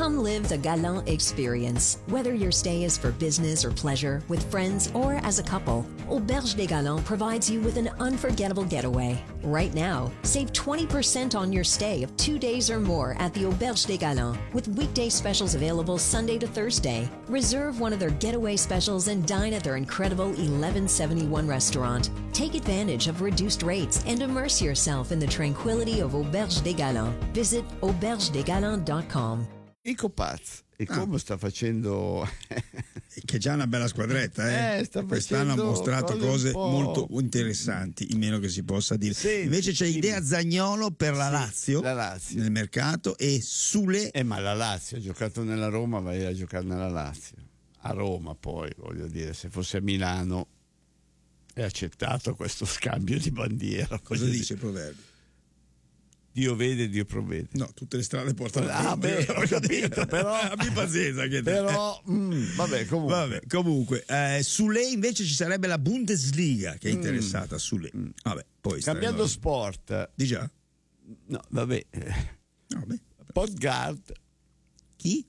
Come live the Galant experience. Whether your stay is for business or pleasure, with friends, or as a couple, Auberge des Galants provides you with an unforgettable getaway. Right now, save 20% on your stay of 2 days or more at the Auberge des Galants, with weekday specials available Sunday to Thursday. Reserve one of their getaway specials and dine at their incredible 1171 restaurant. Take advantage of reduced rates and immerse yourself in the tranquility of Auberge des Galants. Visit aubergedesgalants.com. Ecopaz, e come sta facendo che già è una bella squadretta, quest'anno ha mostrato cose molto interessanti, in meno che si possa dire. Invece c'è Idea Zaniolo per la Lazio nel mercato, e Sule ma la Lazio ha giocato nella Roma, vai a giocare nella Lazio, a Roma. Poi voglio dire, se fosse a Milano è accettato questo scambio di bandiera. Cosa dice il proverbio? Dio vede, Dio provvede. No, tutte le strade portano a Roma. Ho capito, però abbi pazienza che però comunque Sule invece ci sarebbe la Bundesliga che è interessata a Sule. Vabbè, poi cambiando sport. Di già? No, vabbè. Pogacar. Chi?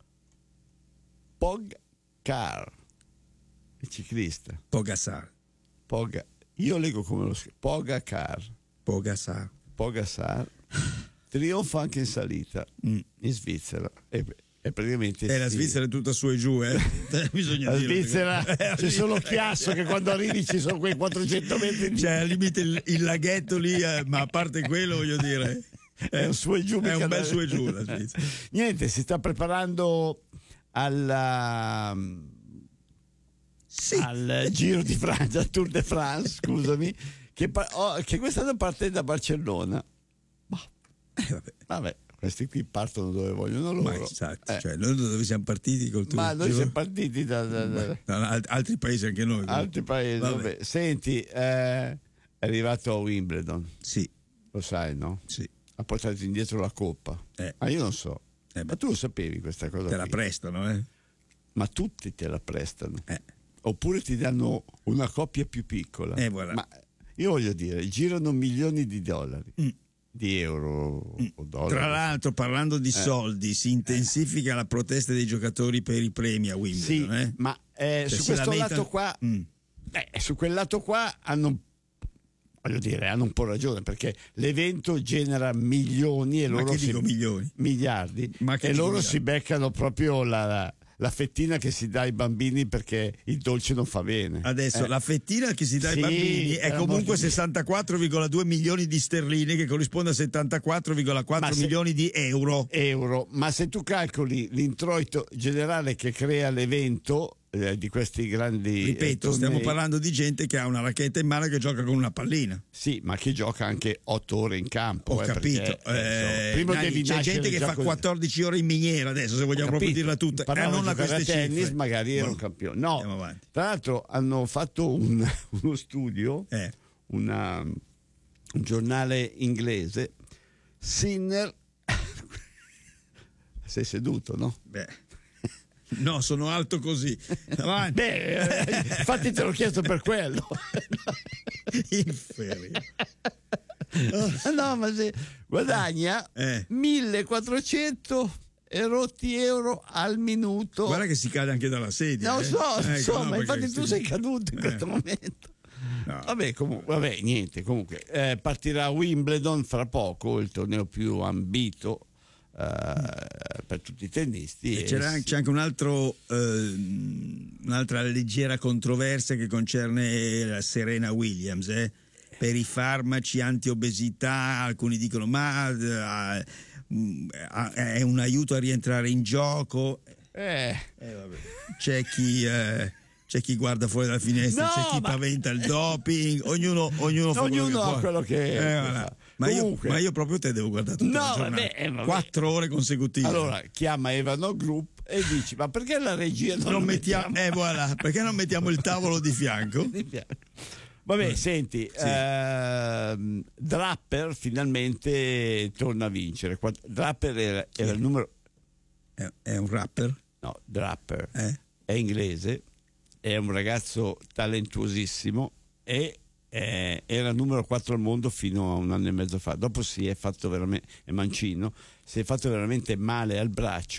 Pogacar. Il ciclista. Pogacar. Io leggo come lo scrivo. Pogacar trionfa anche in salita in Svizzera e praticamente la Svizzera è tutta su e giù, bisogna la dirlo, Svizzera c'è solo Chiasso che quando arrivi ci sono quei 400 metri cioè al limite il laghetto lì, ma a parte quello voglio dire è un su e giù, è un bel su e giù la Svizzera. Niente, si sta preparando al Giro di Francia, al Tour de France, scusami, che quest'anno parte da Barcellona. Vabbè, questi qui partono dove vogliono loro. Ma esatto, cioè noi dove siamo partiti col Tour? Ma noi siamo partiti da altri paesi, anche noi. Altri paesi. Vabbè. Senti, è arrivato a Wimbledon. Sì. Lo sai, no? Sì. Ha portato indietro la coppa. Ma io non so. Ma tu lo sapevi questa cosa? Te la prestano, Ma tutti te la prestano. Oppure ti danno una coppia più piccola. Voilà. Ma io voglio dire, girano milioni di dollari, di euro o dollari. Tra l'altro, parlando di soldi, si intensifica la protesta dei giocatori per i premi a Wimbledon. Sì, ma su questo lato qua, su quel lato qua hanno un po' ragione, perché l'evento genera milioni e loro miliardi, e loro si beccano proprio la fettina che si dà ai bambini perché il dolce non fa bene. Adesso la fettina che si dà ai bambini è comunque 64,2 milioni di sterline, che corrisponde a 74,4 milioni di euro. Ma se tu calcoli l'introito generale che crea l'evento di questi grandi, ripeto, stiamo parlando di gente che ha una racchetta in mano e che gioca con una pallina. Sì, ma che gioca anche 8 ore in campo. Ho capito. C'è gente che fa 14 ore in miniera adesso, se vogliamo proprio dirla tutta. Non a queste tennis, cifre. Magari era un campione. No, tra l'altro hanno fatto uno studio, un giornale inglese. Sinner, sei seduto, no? No, sono alto così. Infatti te l'ho chiesto per quello. No, ma se guadagna 1400 e rotti euro al minuto. Guarda che si cade anche dalla sedia. Non so, ma infatti tu sei caduto in questo momento. No. Vabbè, niente, comunque partirà Wimbledon fra poco, il torneo più ambito per tutti i tennisti. C'è anche un'altra leggera controversia che concerne la Serena Williams, per i farmaci anti-obesità. Alcuni dicono è un aiuto a rientrare in gioco. Vabbè. C'è chi guarda fuori dalla finestra, c'è chi paventa il doping, ognuno ha quello che fa. Ma io proprio te devo guardare tutta la giornata, 4 ore consecutive. Allora chiama Evano Group e dici: ma perché la regia non mettiamo? Voilà, perché non mettiamo il tavolo di fianco? Vabbè, senti, Draper finalmente torna a vincere. Draper era il numero. È un rapper? No, Draper è inglese, è un ragazzo talentuosissimo e era numero 4 al mondo fino a un anno e mezzo fa. Dopo è mancino, si è fatto veramente male al braccio